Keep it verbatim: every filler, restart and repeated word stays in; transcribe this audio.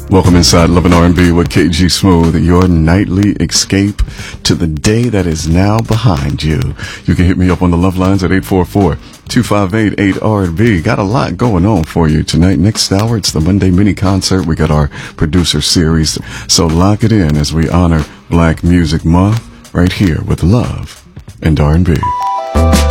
Welcome inside Love and R and B with K G Smooth, your nightly escape to the day that is now behind you. You can hit me up on the love lines at eight four four, two five eight, eight R and B. Got a lot going on for you tonight. Next hour, it's the Monday mini concert. We got our producer series. So lock it in as we honor Black Music Month right here with Love and R and B.